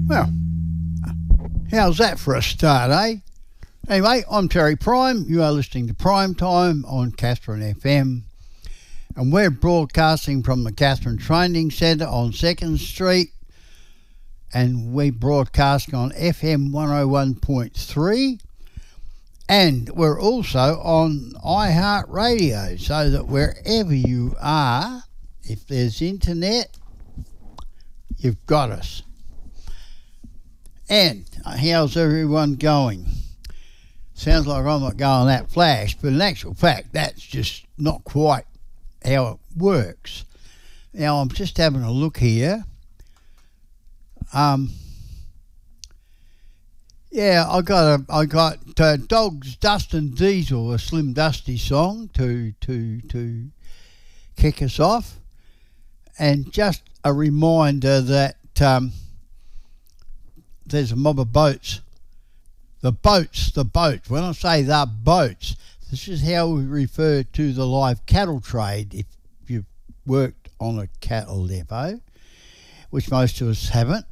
Well, how's that for a start, eh? Anyway, I'm Terry Prime. You are listening to Prime Time on Catherine FM. And we're broadcasting from the Catherine Training Centre on 2nd Street. And we're broadcasting on FM 101.3. And we're also on iHeartRadio, so that wherever you are, if there's internet, you've got us. And how's everyone going? Sounds like I'm not going that flash, but in actual fact, that's just not quite how it works. Now, I'm just having a look here. Yeah, I got Dogs, Dust and Diesel, a Slim Dusty song to kick us off, and just a reminder that there's a mob of boats. The boats. When I say the boats, this is how we refer to the live cattle trade. If you've worked on a cattle depot, which most of us haven't.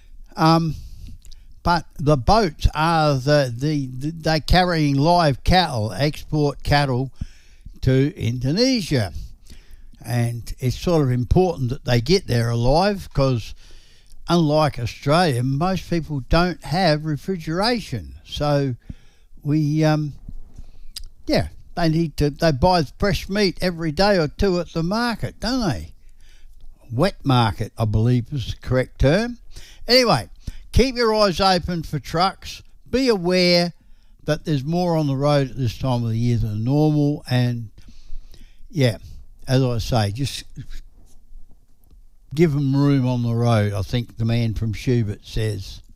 But the boats are they're carrying live cattle, export cattle to Indonesia. And it's sort of important that they get there alive because unlike Australia, most people don't have refrigeration. So they buy fresh meat every day or two at the market, don't they? Wet market, I believe is the correct term. Anyway, keep your eyes open for trucks. Be aware that there's more on the road at this time of the year than normal. And, yeah, as I say, just give them room on the road, I think the man from Schubert says.